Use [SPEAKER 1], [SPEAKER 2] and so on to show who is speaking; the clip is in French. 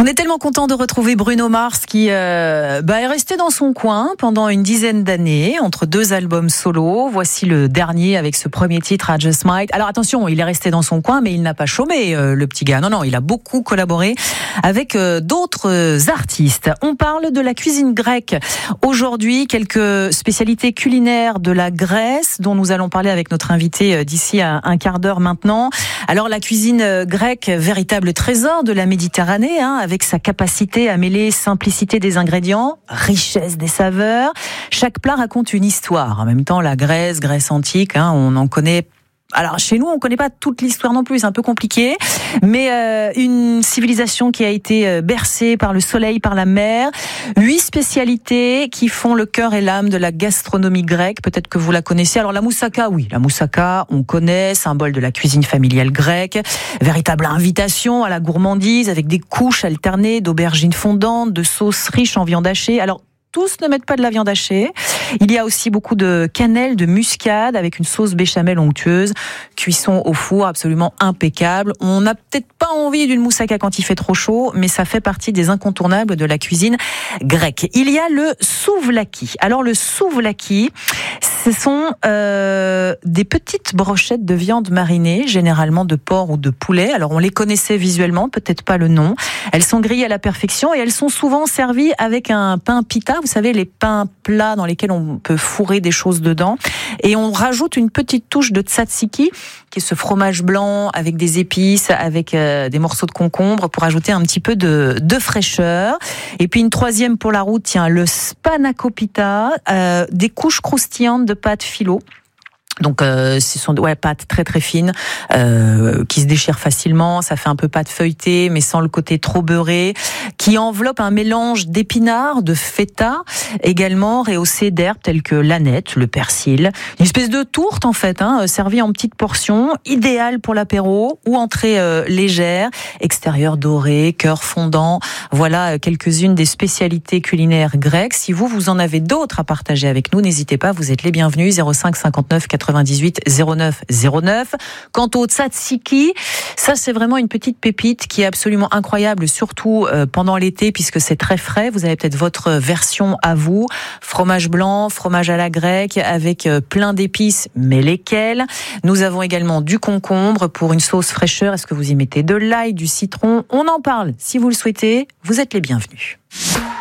[SPEAKER 1] On est tellement content de retrouver Bruno Mars qui est resté dans son coin pendant une dizaine d'années, entre deux albums solo. Voici le dernier avec ce premier titre, I Just Might. Alors attention, il est resté dans son coin, mais il n'a pas chômé, le petit gars. Non, il a beaucoup collaboré avec d'autres artistes. On parle de la cuisine grecque. Aujourd'hui, quelques spécialités culinaires de la Grèce dont nous allons parler avec notre invité d'ici à un quart d'heure maintenant. Alors la cuisine grecque, véritable trésor de la Méditerranée, avec sa capacité à mêler simplicité des ingrédients, richesse des saveurs. Chaque plat raconte une histoire. En même temps, la Grèce antique, on en connaît. Alors chez nous, on ne connaît pas toute l'histoire non plus, c'est un peu compliqué, mais une civilisation qui a été bercée par le soleil, par la mer. 8 spécialités qui font le cœur et l'âme de la gastronomie grecque. Peut-être que vous la connaissez. Alors la moussaka, oui, la moussaka, on connaît, symbole de la cuisine familiale grecque. Véritable invitation à la gourmandise avec des couches alternées d'aubergines fondantes, de sauces riches en viande hachée. Alors tous ne mettent pas de la viande hachée. Il y a aussi beaucoup de cannelle, de muscade avec une sauce béchamel onctueuse. Cuisson au four absolument impeccable. On n'a peut-être pas envie d'une moussaka quand il fait trop chaud, mais ça fait partie des incontournables de la cuisine grecque. Il y a le souvlaki. Alors le souvlaki, ce sont des petites brochettes de viande marinée, généralement de porc ou de poulet. Alors on les connaissait visuellement, peut-être pas le nom. Elles sont grillées à la perfection et elles sont souvent servies avec un pain pita. Vous savez, les pains plats dans lesquels on peut fourrer des choses dedans. Et on rajoute une petite touche de tzatziki, qui est ce fromage blanc avec des épices, avec des morceaux de concombre pour ajouter un petit peu de fraîcheur. Et puis une troisième pour la route, le spanakopita, des couches croustillantes de pâte phyllo. Donc ce sont pâtes très très fines qui se déchirent facilement, ça fait un peu pâte feuilletée mais sans le côté trop beurré, qui enveloppe un mélange d'épinards, de feta, également rehaussé d'herbes telles que l'aneth, le persil, une espèce de tourte en fait, servie en petites portions, idéale pour l'apéro ou entrée légère, extérieur doré, cœur fondant. Voilà quelques-unes des spécialités culinaires grecques. Si vous en avez d'autres à partager avec nous, n'hésitez pas, vous êtes les bienvenus. 05 59 98 09 09. Quant au tzatziki, ça c'est vraiment une petite pépite qui est absolument incroyable, surtout pendant l'été puisque c'est très frais. Vous avez peut-être votre version à vous. Fromage blanc, fromage à la grecque avec plein d'épices, mais lesquelles? Nous avons également du concombre pour une sauce fraîcheur. Est-ce que vous y mettez de l'ail, du citron? On en parle si vous le souhaitez. Vous êtes les bienvenus.